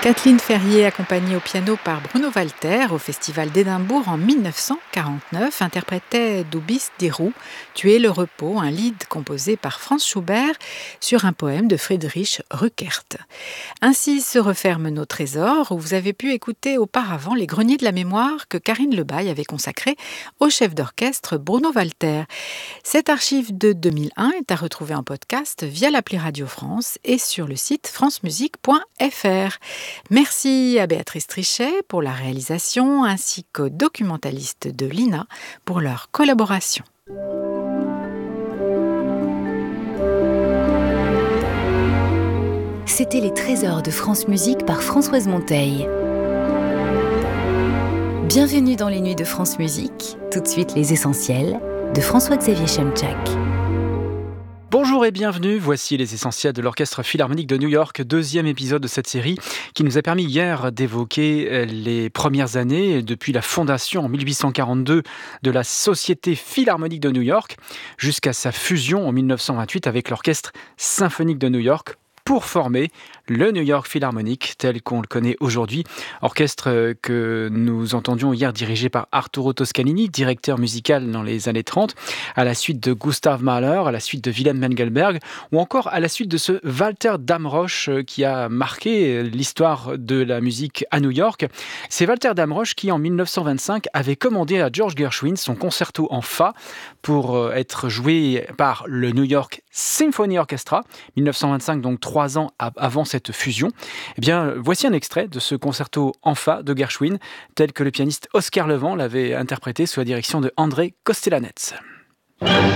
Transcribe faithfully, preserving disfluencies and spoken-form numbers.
Kathleen Ferrier, accompagnée au piano par Bruno Walter au Festival d'Édimbourg en dix-neuf cent quarante-neuf, interprétait Du bist die Ruhe, Tu es le repos, un lied composé par Franz Schubert sur un poème de Friedrich Rückert. Ainsi se referment nos trésors, où vous avez pu écouter auparavant les greniers de la mémoire que Karine Lebaille avait consacrés au chef d'orchestre Bruno Walter. Cette archive de deux mille un est à retrouver en podcast via l'appli Radio France et sur le site francemusique point f r. Merci à Béatrice Trichet pour la réalisation ainsi qu'aux documentalistes de l'I N A pour leur collaboration. C'était les trésors de France Musique par Françoise Monteil. Bienvenue dans les nuits de France Musique. Tout de suite les essentiels de François-Xavier Chemchak. Bonjour et bienvenue, voici les essentiels de l'Orchestre Philharmonique de New York, deuxième épisode de cette série qui nous a permis hier d'évoquer les premières années depuis la fondation en mille huit cent quarante-deux de la Société Philharmonique de New York jusqu'à sa fusion en mille neuf cent vingt-huit avec l'Orchestre Symphonique de New York pour former le New York Philharmonic tel qu'on le connaît aujourd'hui. Orchestre que nous entendions hier dirigé par Arturo Toscanini, directeur musical dans les années trente, à la suite de Gustav Mahler, à la suite de Wilhelm Mengelberg, ou encore à la suite de ce Walter Damrosch qui a marqué l'histoire de la musique à New York. C'est Walter Damrosch qui, en mille neuf cent vingt-cinq, avait commandé à George Gershwin son concerto en fa pour être joué par le New York Symphony Orchestra, mille neuf cent vingt-cinq, donc trois ans avant cette fusion. Eh bien, voici un extrait de ce concerto en fa de Gershwin, tel que le pianiste Oscar Levant l'avait interprété sous la direction de André Kostelanetz.